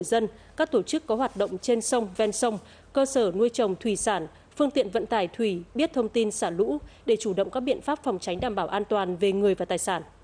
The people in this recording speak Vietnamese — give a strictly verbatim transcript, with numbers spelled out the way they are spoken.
dân, các tổ chức có hoạt động trên sông, ven sông, cơ sở nuôi trồng thủy sản, phương tiện vận tải thủy biết thông tin xả lũ để chủ động các biện pháp phòng tránh đảm bảo an toàn về người và tài sản.